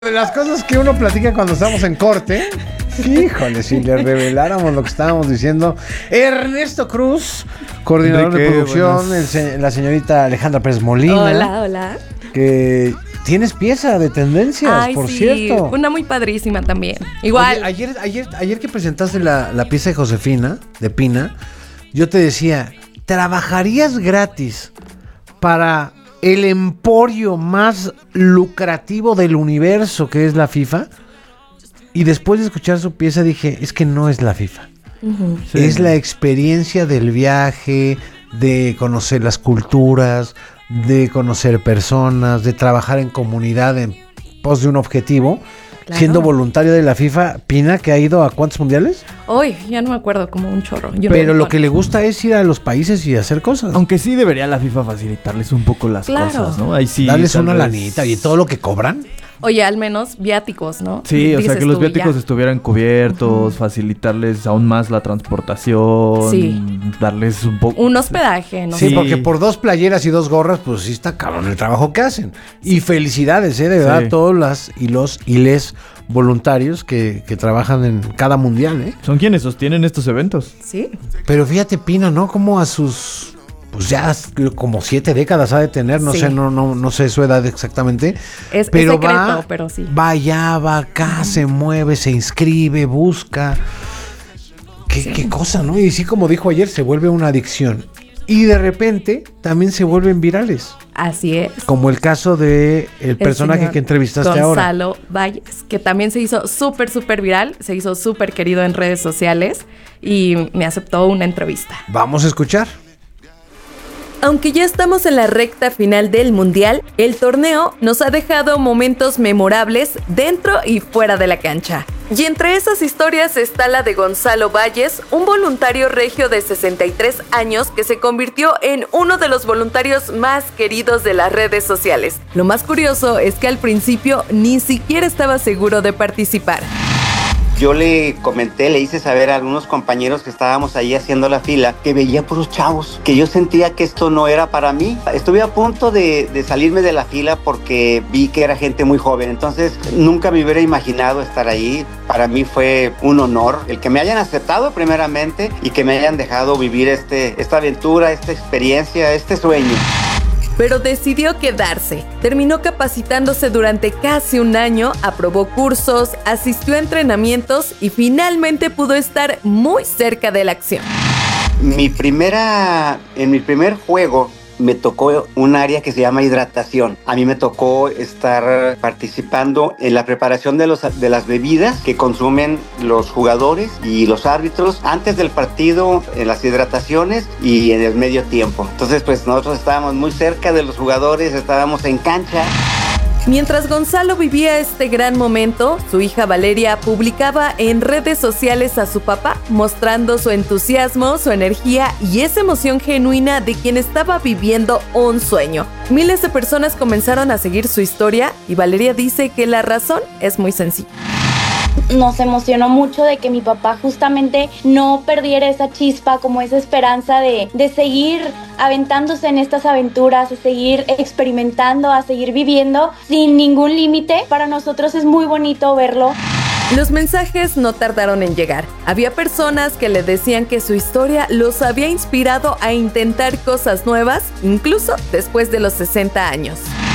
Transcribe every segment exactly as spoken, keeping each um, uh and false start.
De las cosas que uno platica cuando estamos en corte, híjole, si le reveláramos lo que estábamos diciendo. Ernesto Cruz, coordinador de producción, el se- la señorita Alejandra Pérez Molina. Hola, hola. Que tienes pieza de tendencias, Ay, por sí, cierto. una muy padrísima también. Igual. Oye, ayer, ayer, ayer que presentaste la, la pieza de Josefina, de Pina, yo te decía, ¿trabajarías gratis para el emporio más lucrativo del universo, que es la FIFA? Y después de escuchar su pieza dije, es que no es la FIFA. Uh-huh. Sí. Es la experiencia del viaje, de conocer las culturas, de conocer personas, de trabajar en comunidad en pos de un objetivo. Claro. Siendo voluntario de la FIFA, Pina, que ha ido a ¿cuántos mundiales? Hoy, ya no me acuerdo, como un chorro. Yo Pero no lo que le gusta es ir a los países y hacer cosas. Aunque sí debería la FIFA facilitarles un poco las claro. cosas, ¿no? Ahí sí. Darles una vez... lanita y todo lo que cobran. Oye, al menos viáticos, ¿no? Sí, Dices o sea, que los tú, viáticos ya. estuvieran cubiertos, uh-huh. facilitarles aún más la transportación, sí. darles un poco... Un hospedaje, ¿no? Sí, Sí, porque por dos playeras y dos gorras, pues sí está cabrón el trabajo que hacen. Y felicidades, ¿eh? De verdad, sí. todos las y los y les voluntarios que, que trabajan en cada mundial, ¿eh? Son quienes sostienen estos eventos. Sí. Pero fíjate, Pina, ¿no? Como a sus... pues ya como siete décadas ha de tener, no sí. sé, no, no, no sé su edad exactamente. Es, pero es secreto, va, pero sí. Va allá, va acá, uh-huh. se mueve, se inscribe, busca. Qué, sí. qué cosa, ¿no? Y sí, como dijo ayer, se vuelve una adicción. Y de repente también se vuelven virales. Así es. Como el caso de el, el personaje que entrevistaste Gonzalo ahora. Gonzalo Valles, que también se hizo súper, súper viral, se hizo súper querido en redes sociales y me aceptó una entrevista. Vamos a escuchar. Aunque ya estamos en la recta final del Mundial, el torneo nos ha dejado momentos memorables dentro y fuera de la cancha. Y entre esas historias está la de Gonzalo Valles, un voluntario regio de sesenta y tres años que se convirtió en uno de los voluntarios más queridos de las redes sociales. Lo más curioso es que al principio ni siquiera estaba seguro de participar. Yo le comenté, le hice saber a algunos compañeros que estábamos ahí haciendo la fila que veía puros chavos, que yo sentía que esto no era para mí. Estuve a punto de, de salirme de la fila porque vi que era gente muy joven, entonces nunca me hubiera imaginado estar ahí. Para mí fue un honor el que me hayan aceptado primeramente y que me hayan dejado vivir este, esta aventura, esta experiencia, este sueño. Pero decidió quedarse. Terminó capacitándose durante casi un año, aprobó cursos, asistió a entrenamientos y finalmente pudo estar muy cerca de la acción. Mi primera, en mi primer juego me tocó un área que se llama hidratación. A mí me tocó estar participando en la preparación de, los, de las bebidas que consumen los jugadores y los árbitros antes del partido, en las hidrataciones y en el medio tiempo. Entonces, pues nosotros estábamos muy cerca de los jugadores, estábamos en cancha. Mientras Gonzalo vivía este gran momento, su hija Valeria publicaba en redes sociales a su papá, mostrando su entusiasmo, su energía y esa emoción genuina de quien estaba viviendo un sueño. Miles de personas comenzaron a seguir su historia y Valeria dice que la razón es muy sencilla. Nos emocionó mucho de que mi papá justamente no perdiera esa chispa, como esa esperanza de, de seguir aventándose en estas aventuras, de seguir experimentando, a seguir viviendo sin ningún límite. Para nosotros es muy bonito verlo. Los mensajes no tardaron en llegar. Había personas que le decían que su historia los había inspirado a intentar cosas nuevas, incluso después de los sesenta años.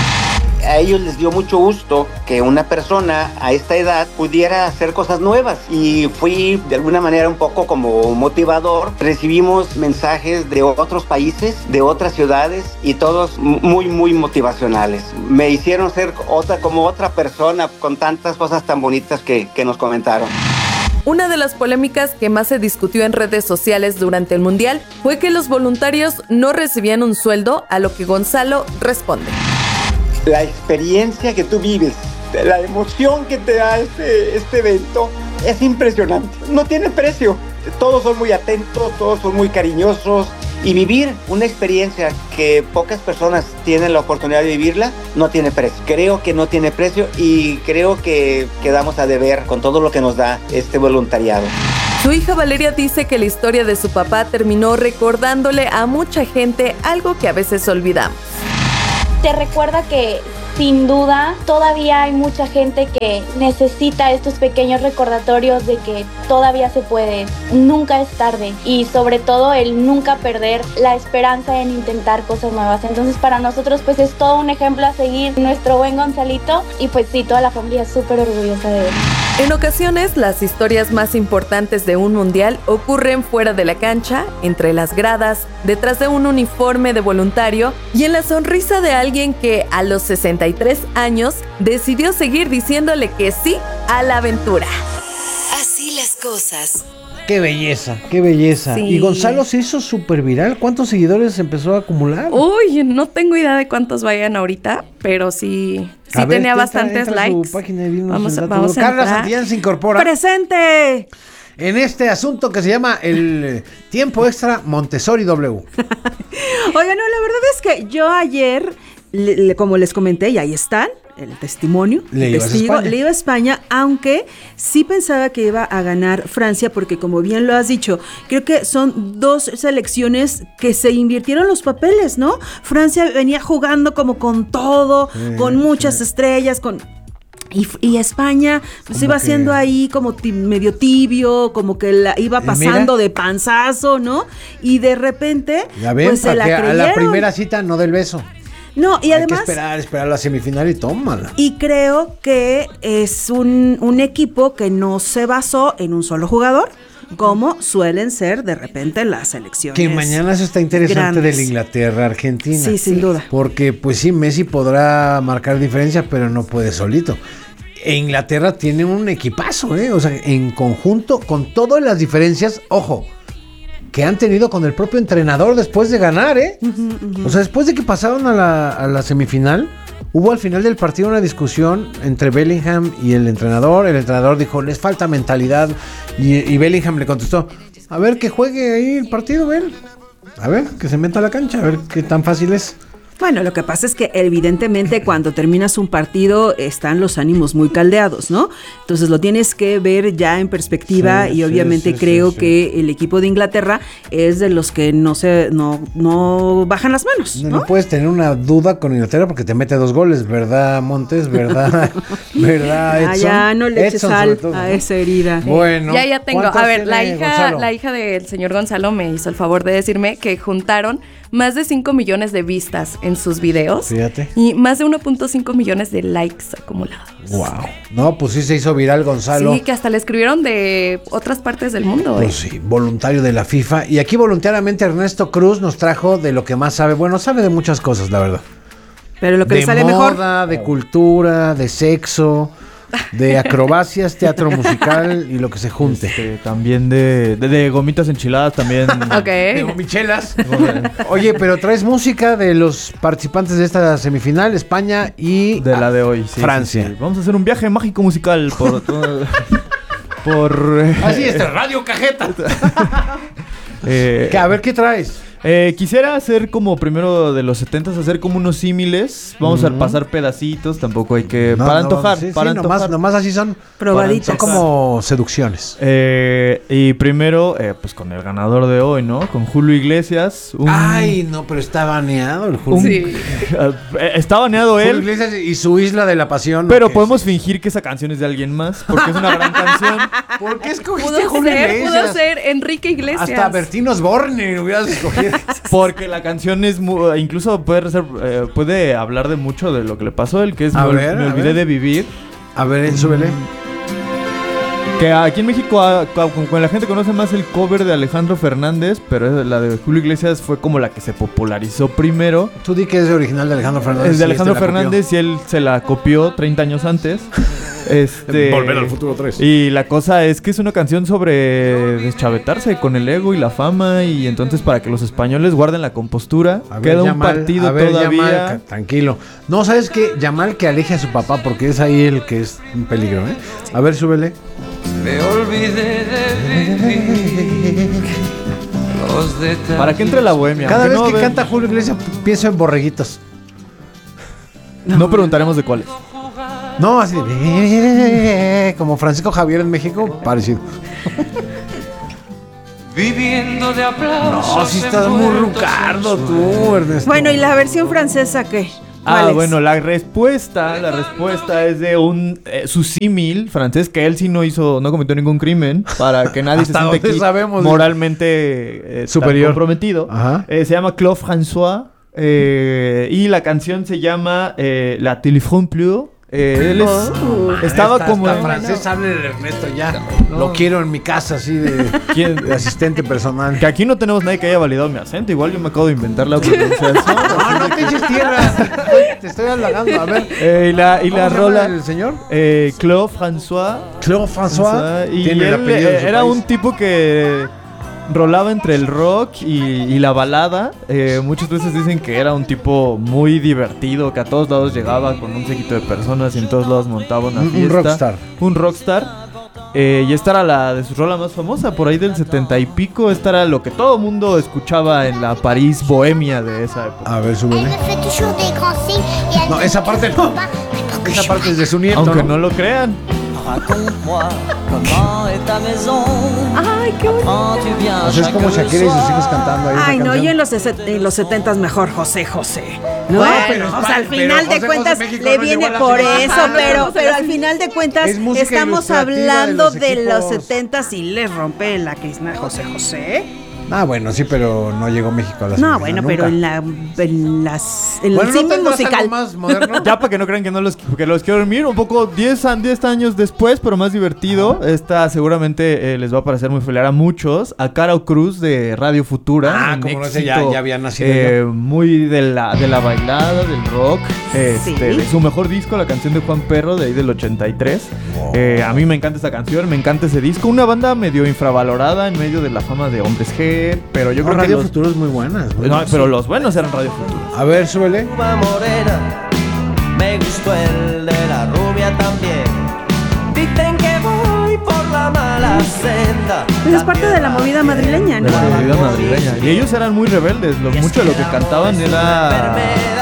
A ellos les dio mucho gusto que una persona a esta edad pudiera hacer cosas nuevas y fui de alguna manera un poco como motivador. Recibimos mensajes de otros países, de otras ciudades y todos muy muy motivacionales. Me hicieron ser otra, como otra persona con tantas cosas tan bonitas que, que nos comentaron. Una de las polémicas que más se discutió en redes sociales durante el Mundial fue que los voluntarios no recibían un sueldo, a lo que Gonzalo responde. La experiencia que tú vives, la emoción que te da este, este evento es impresionante. No tiene precio. Todos son muy atentos, todos son muy cariñosos. Y vivir una experiencia que pocas personas tienen la oportunidad de vivirla, no tiene precio. Creo que no tiene precio y creo que quedamos a deber con todo lo que nos da este voluntariado. Su hija Valeria dice que la historia de su papá terminó recordándole a mucha gente algo que a veces olvidamos. Te recuerda que sin duda todavía hay mucha gente que necesita estos pequeños recordatorios de que todavía se puede, nunca es tarde, y sobre todo el nunca perder la esperanza en intentar cosas nuevas. Entonces para nosotros pues es todo un ejemplo a seguir, nuestro buen Gonzalito, y pues sí, toda la familia es súper orgullosa de él. En ocasiones, las historias más importantes de un mundial ocurren fuera de la cancha, entre las gradas, detrás de un uniforme de voluntario y en la sonrisa de alguien que a los sesenta y tres años decidió seguir diciéndole que sí a la aventura. Así las cosas. Qué belleza, qué belleza. Sí. Y Gonzalo se hizo súper viral. ¿Cuántos seguidores empezó a acumular? Uy, no tengo idea de cuántos vayan ahorita, pero sí, sí A ver, tenía entra- bastantes entra a su likes. página y dinos Vamos el a, dato. vamos a Carla entrar. Santillán se incorpora ¡Presente! en este asunto que se llama el tiempo extra Montessori W. Oiga, no, la verdad es que yo ayer, le- le- como les comenté, y ahí están, el testimonio, Le el ibas a testigo, España. le iba a España, aunque sí pensaba que iba a ganar Francia, porque como bien lo has dicho, creo que son dos selecciones que se invirtieron los papeles, ¿no? Francia venía jugando como con todo, Sí, con muchas sí. estrellas, con... Y, y España pues Como iba que- haciendo ahí como ti- medio tibio, como que la iba Y pasando mira. de panzazo, ¿no? Y de repente Ya ven, pues se para la que a la creyeron. primera cita no del beso. No, y Hay además que esperar, esperar la semifinal y tómala. y creo que es un, un equipo que no se basó en un solo jugador, como suelen ser de repente las selecciones. Que mañana eso está interesante grandes. del Inglaterra-Argentina. Sí, sin duda. Porque pues sí, Messi podrá marcar diferencia, pero no puede solito. E Inglaterra tiene un equipazo, ¿eh? O sea, en conjunto, con todas las diferencias, ojo, que han tenido con el propio entrenador después de ganar, ¿eh? O sea, después de que pasaron a la, a la semifinal, hubo al final del partido una discusión entre Bellingham y el entrenador. El entrenador dijo, les falta mentalidad. Y, y Bellingham le contestó, a ver que juegue ahí el partido, ven. A ver, que se meta a la cancha, a ver qué tan fácil es. Bueno, lo que pasa es que evidentemente cuando terminas un partido están los ánimos muy caldeados, ¿no? Entonces lo tienes que ver ya en perspectiva Sí, y sí, obviamente sí, creo sí, sí. que el equipo de Inglaterra es de los que no se no no bajan las manos, No, ¿no? no puedes tener una duda con Inglaterra porque te mete dos goles, ¿verdad, Montes? ¿Verdad? ¿Verdad, Ah, Edson? ya no le eches Edson, sal sobre todo, a ¿no? esa herida. Bueno. Ya, ya tengo. ¿cuántos A ver, la tiene hija, Gonzalo? la hija del señor Gonzalo me hizo el favor de decirme que juntaron más de cinco millones de vistas en sus videos. Fíjate. Y más de uno punto cinco millones de likes acumulados. Wow. No, pues sí se hizo viral Gonzalo. Sí, que hasta le escribieron de otras partes del mundo. Pues ¿eh? sí, voluntario de la FIFA. Y aquí voluntariamente Ernesto Cruz nos trajo de lo que más sabe. Bueno, sabe de muchas cosas, la verdad. Pero lo que de le sale mejor. moda, de cultura, de sexo, de acrobacias, teatro musical y lo que se junte. Este, también de, de, de gomitas enchiladas, también. De Ok. michelas. Oye, pero traes música de los participantes de esta semifinal, España y De la de hoy, sí, Francia. sí, sí. Vamos a hacer un viaje mágico musical por todo- por eh, Así es, Radio Cajeta. eh, Que, a ver, ¿qué traes? eh, quisiera hacer como primero de los setentas, hacer como unos símiles. Vamos a pasar pedacitos, tampoco hay que No, para no, antojar, sí, sí, para nomás, antojar. nomás así son. Probaditas. Son como seducciones. Eh, y primero, eh, pues con el ganador de hoy, ¿no? Con Julio Iglesias. Un, Ay, no, pero está baneado el Julio. un- Sí. Eh, está baneado Julio él. Iglesias y su Isla de la Pasión. ¿no? Pero Que podemos fingir que esa canción es de alguien más, porque es una gran canción. es- ¿Por qué escogiste Pudo Julio ser, Iglesias? pudo ser Enrique Iglesias. Hasta Bertín Osborne hubieras escogido. Porque la canción es mu- incluso puede ser, eh, puede hablar de mucho de lo que le pasó a él, que es A me, ol- ver, me a olvidé ver. de vivir. A ver, súbele. Que aquí en México a- con, con la gente conoce más el cover de Alejandro Fernández, pero la de Julio Iglesias fue como la que se popularizó primero. Tú di que es original de Alejandro Fernández. Es de y Alejandro este la copió. Fernández y él se la copió treinta años antes. Este, Volver al futuro tres. Y la cosa es que es una canción sobre deschavetarse con el ego y la fama, y entonces para que los españoles guarden la compostura, A ver, queda un Yamal, partido a ver, todavía. Yamal, ca- tranquilo. No, ¿sabes qué? Yamal que aleje a su papá porque es ahí el que es un peligro, ¿eh? A ver, súbele. Me olvidé de vivir los detalles. Para que entre la bohemia. Cada aunque vez no que ve- canta Julio Iglesias pienso en borreguitos. No preguntaremos de cuáles. No, así de... Como Francisco Javier en México, parecido. Viviendo de aplausos. No, si estás muy envueltos en rucardo sueños. tú, Ernesto. Bueno, ¿y la versión francesa qué? Ah, es? bueno, la respuesta, la respuesta es de un eh, su símil francés que él sí no hizo, no cometió ningún crimen para que nadie se Hasta siente donde aquí sabemos. moralmente eh, Superior. tan comprometido. Ajá. Eh, se llama Claude François eh, y la canción se llama eh, La Téléphone Bleu. Eh, él es, Oh. estaba Hasta- como hasta en- francés, hable el Ernesto ya. Lo quiero en mi casa, así de, ¿Quién? de asistente personal. Que aquí no tenemos nadie que haya validado mi acento. Igual yo me acabo de inventar la pronunciación. No, no te eches tierra. Te estoy halagando. A ver. Eh, y la, y la ¿Cómo se llama rola. el señor? Eh, Claude François. Claude François. Y Tiene el él apellido de eh, su era país. un tipo que rolaba entre el rock y, y la balada. Eh, muchas veces dicen que era un tipo muy divertido, que a todos lados llegaba con un séquito de personas y en todos lados montaba una Un- un fiesta. rockstar. Un rockstar. Eh, y esta era la de su rola más famosa, por ahí del setenta y pico. Esta era lo que todo mundo escuchaba en la París bohemia de esa época. A ver, Elle súbele. me fait toujours des grands signes et elle No, me esa dit parte que no. je peux pas, mais pour que Esa je parte es de su nieto, Aunque ¿no? no lo crean. Raconte-moi comment est ta maison. Ay, qué bonito. Quand tu viens O sea, es como chaque Shakira y sus soir. hijos cantando ahí esa Ay, no, canción. yo en los, ses- en los setentas mejor José José. No, Bueno, pero, pero o sea, al pero final José de cuentas José México le no viene llegó a la por final. eso, Ajá, pero, no, pero no, al no. final de cuentas Es música estamos ilustrativa de hablando los de los equipos. setentas y les rompe la crisna José José. Ah, bueno, sí, pero no llegó México a la No, semifinal bueno, nunca. pero en la en las en Bueno, el ¿no cine tendrás musical. algo más moderno? Ya para que no crean que no los, que los quiero dormir, un poco diez años después, pero más divertido. Esta seguramente eh, les va a parecer muy familiar a muchos. A Caro Cruz de Radio Futura. Ah, un como no sé, ya- éxito, ya había nacido eh, muy de la, de la bailada, del rock. Este, Sí. de su mejor disco, la canción de Juan Perro, de ahí del ochenta y tres. Eh, a mí me encanta esta canción, me encanta ese disco. Una banda medio infravalorada en medio de la fama de Hombres G, pero yo No, creo que Radio los- Futuro es muy buena. es No, buena. pero los buenos eran Radio Futuro. A ver, súbele. Rubia morena, me gustó el de la rubia también. Dicen que voy por la mala senda. Pues es parte de la movida madrileña, ¿no? De la movida madrileña. Y ellos eran muy rebeldes. Lo, mucho de lo que cantaban era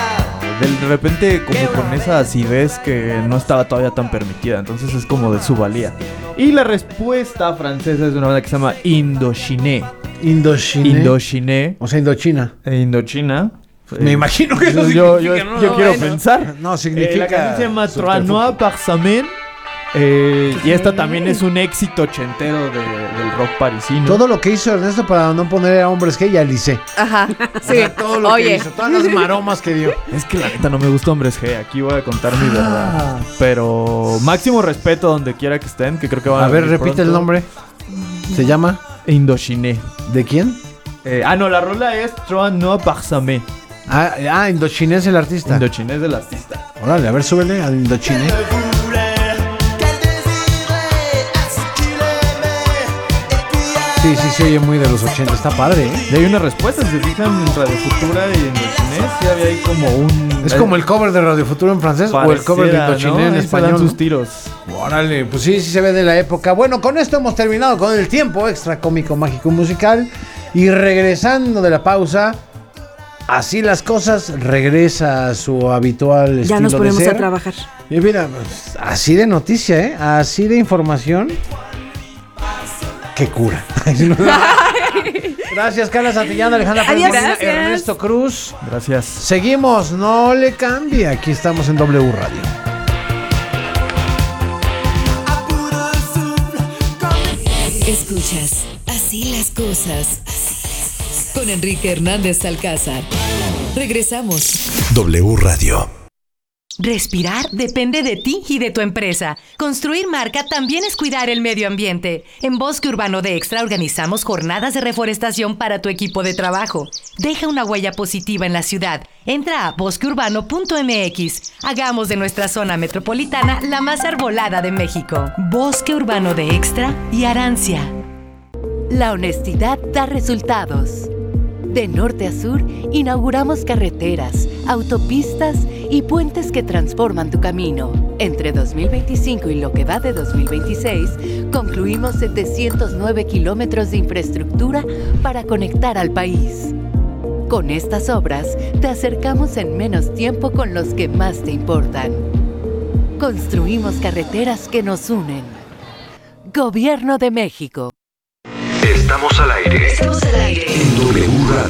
de repente como con esa acidez que no estaba todavía tan permitida. Entonces es como de su valía. Y la respuesta francesa es de una banda que se llama Indochine. Indochine. Indochine. O sea, Indochina. Eh, Indochina. Me imagino que eso yo, significa, yo, ¿no? yo No, quiero bueno. pensar. No, significa Eh, la canción se llama subterfugio. Trois Noirs par Semaine. Eh, y esta también es un éxito ochentero de- del rock parisino. Todo lo que hizo Ernesto para no poner a Hombres G ya le hice. Ajá. O Sí. sea, todo lo que Oye. hizo, todas las maromas que dio. Es que la neta no me gusta Hombres G. Aquí voy a contar mi Ah. verdad. Pero máximo respeto donde quiera que estén. Que creo que van a A ver, venir repite pronto. el nombre. ¿Se llama? Indochine. ¿De quién? Eh, ah, no, la rola es Trois Noirs par Semaine. Ah, ah, Indochine es el artista. Indochine es del artista. Órale, a ver, súbele al Indochine. Sí, sí, se oye muy de los ochenta. Está padre, ¿eh? Y hay una respuesta. Si se fijan en Radio Futura y en Indochine, sí había ahí como un. Es como el cover de Radio Futuro en francés o el cover de Pareciera, Indochine ¿no? en Ahí se dan español. sus tiros. Órale, pues sí, sí se ve de la época. Bueno, con esto hemos terminado con el tiempo extra cómico, mágico, musical. Y regresando de la pausa, así las cosas, regresa a su habitual estilo Ya nos de ponemos ser. a trabajar. Y mira, pues, así de noticia, ¿eh? Así de información. ¡Qué cura! Gracias, Carla Santillán, Alejandra Pérez Adiós. Molina, Gracias. Ernesto Cruz. Gracias. Seguimos, no le cambie. Aquí estamos en W Radio. Escuchas Así las cosas con Enrique Hernández Alcázar. Regresamos. W Radio. Respirar depende de ti y de tu empresa. Construir marca también es cuidar el medio ambiente. En Bosque Urbano de Extra organizamos jornadas de reforestación para tu equipo de trabajo. Deja una huella positiva en la ciudad. Entra a bosque urbano punto m x. Hagamos de nuestra zona metropolitana la más arbolada de México. Bosque Urbano de Extra y Arancia. La honestidad da resultados. De norte a sur, inauguramos carreteras, autopistas y puentes que transforman tu camino. Entre dos mil veinticinco y lo que va de dos mil veintiséis, concluimos setecientos nueve kilómetros de infraestructura para conectar al país. Con estas obras, te acercamos en menos tiempo con los que más te importan. Construimos carreteras que nos unen. Gobierno de México. Estamos al aire. Estamos al aire. En W Radio.